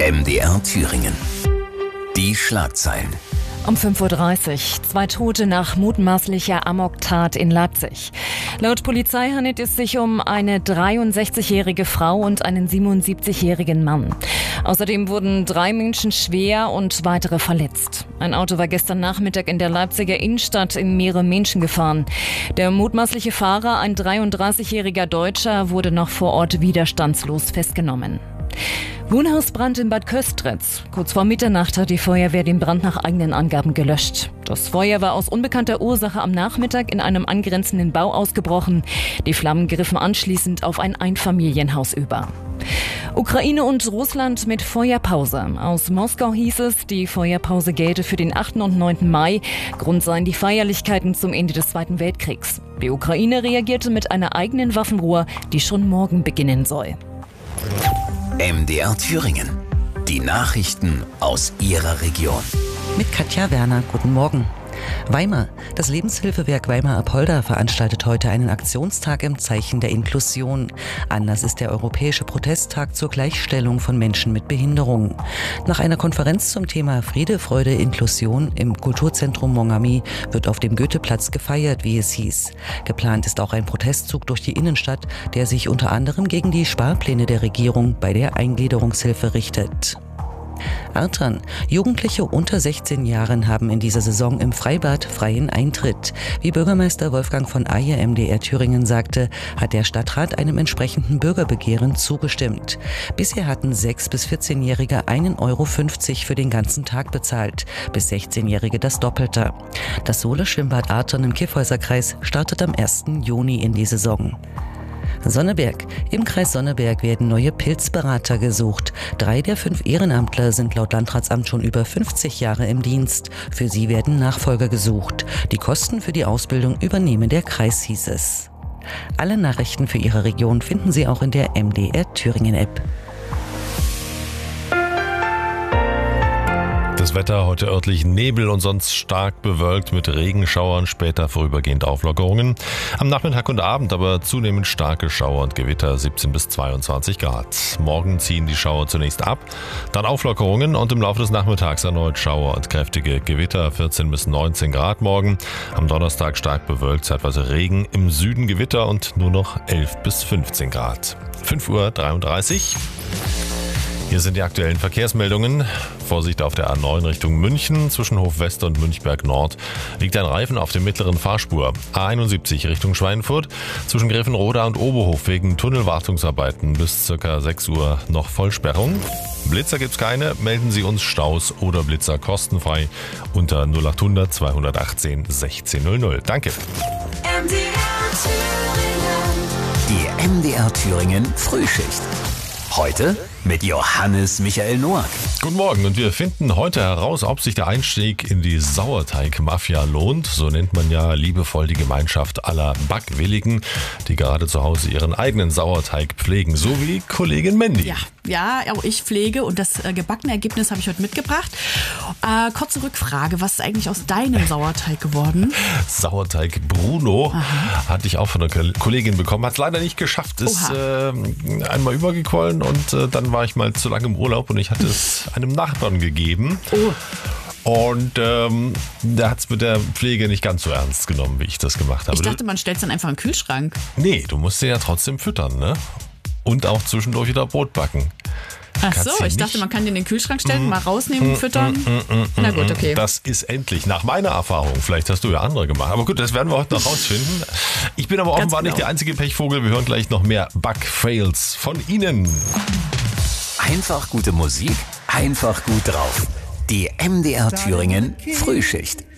MDR Thüringen. Die Schlagzeilen. Um 5:30 Uhr. 2 Tote nach mutmaßlicher Amoktat in Leipzig. Laut Polizei handelt es sich um eine 63-jährige Frau und einen 77-jährigen Mann. Außerdem wurden 3 Menschen schwer und weitere verletzt. Ein Auto war gestern Nachmittag in der Leipziger Innenstadt in mehrere Menschen gefahren. Der mutmaßliche Fahrer, ein 33-jähriger Deutscher, wurde noch vor Ort widerstandslos festgenommen. Wohnhausbrand in Bad Köstritz. Kurz vor Mitternacht hat die Feuerwehr den Brand nach eigenen Angaben gelöscht. Das Feuer war aus unbekannter Ursache am Nachmittag in einem angrenzenden Bau ausgebrochen. Die Flammen griffen anschließend auf ein Einfamilienhaus über. Ukraine und Russland mit Feuerpause. Aus Moskau hieß es, die Feuerpause gelte für den 8. und 9. Mai. Grund seien die Feierlichkeiten zum Ende des Zweiten Weltkriegs. Die Ukraine reagierte mit einer eigenen Waffenruhe, die schon morgen beginnen soll. MDR Thüringen. Die Nachrichten aus Ihrer Region. Mit Katja Werner, guten Morgen. Weimar. Das Lebenshilfewerk Weimar-Apolda veranstaltet heute einen Aktionstag im Zeichen der Inklusion. Anlass ist der Europäische Protesttag zur Gleichstellung von Menschen mit Behinderung. Nach einer Konferenz zum Thema Friede, Freude, Inklusion im Kulturzentrum Mongami wird auf dem Goetheplatz gefeiert, wie es hieß. Geplant ist auch ein Protestzug durch die Innenstadt, der sich unter anderem gegen die Sparpläne der Regierung bei der Eingliederungshilfe richtet. Artern. Jugendliche unter 16 Jahren haben in dieser Saison im Freibad freien Eintritt. Wie Bürgermeister Wolfgang von Aje MDR Thüringen sagte, hat der Stadtrat einem entsprechenden Bürgerbegehren zugestimmt. Bisher hatten 6- bis 14-Jährige 1,50 € für den ganzen Tag bezahlt, bis 16-Jährige das Doppelte. Das Sohle-Schwimmbad Artern im Kyffhäuserkreis startet am 1. Juni in die Saison. Sonneberg. Im Kreis Sonneberg werden neue Pilzberater gesucht. 3 der 5 Ehrenamtler sind laut Landratsamt schon über 50 Jahre im Dienst. Für sie werden Nachfolger gesucht. Die Kosten für die Ausbildung übernehme der Kreis, hieß es. Alle Nachrichten für Ihre Region finden Sie auch in der MDR Thüringen App. Das Wetter heute örtlich Nebel und sonst stark bewölkt mit Regenschauern, später vorübergehend Auflockerungen. Am Nachmittag und Abend aber zunehmend starke Schauer und Gewitter, 17 bis 22 Grad. Morgen ziehen die Schauer zunächst ab, dann Auflockerungen und im Laufe des Nachmittags erneut Schauer und kräftige Gewitter, 14 bis 19 Grad morgen. Am Donnerstag stark bewölkt, zeitweise Regen, im Süden Gewitter und nur noch 11 bis 15 Grad. 5:33 Uhr. Hier sind die aktuellen Verkehrsmeldungen. Vorsicht auf der A9 Richtung München. Zwischen Hofwest und Münchberg Nord liegt ein Reifen auf der mittleren Fahrspur. A71 Richtung Schweinfurt. Zwischen Grevenroda und Oberhof wegen Tunnelwartungsarbeiten bis ca. 6 Uhr noch Vollsperrung. Blitzer gibt's keine. Melden Sie uns Staus oder Blitzer kostenfrei unter 0800 218 1600. Danke. Die MDR Thüringen Frühschicht. Heute mit Johannes Michael Noack. Guten Morgen und wir finden heute heraus, ob sich der Einstieg in die Sauerteig-Mafia lohnt. So nennt man ja liebevoll die Gemeinschaft aller Backwilligen, die gerade zu Hause ihren eigenen Sauerteig pflegen. So wie Kollegin Mandy. Ja, auch ich pflege und das gebackene Ergebnis habe ich heute mitgebracht. Kurze Rückfrage, was ist eigentlich aus deinem Sauerteig geworden? Sauerteig Bruno hatte ich auch von einer Kollegin bekommen. Hat es leider nicht geschafft, ist einmal übergequollen und dann war ich mal zu lange im Urlaub und ich hatte es einem Nachbarn gegeben. Und der hat es mit der Pflege nicht ganz so ernst genommen, wie ich das gemacht habe. Ich dachte, man stellt es dann einfach in den Kühlschrank. Nee, du musst den ja trotzdem füttern, ne? Und auch zwischendurch wieder Brot backen. Ach so, ich dachte, man kann den in den Kühlschrank stellen, mal rausnehmen, füttern. Na gut, okay. Das ist endlich, nach meiner Erfahrung. Vielleicht hast du ja andere gemacht. Aber gut, das werden wir heute noch rausfinden. Ich bin aber offenbar nicht der einzige Pechvogel. Wir hören gleich noch mehr Backfails von Ihnen. Einfach gute Musik, einfach gut drauf. Die MDR Thüringen Frühschicht.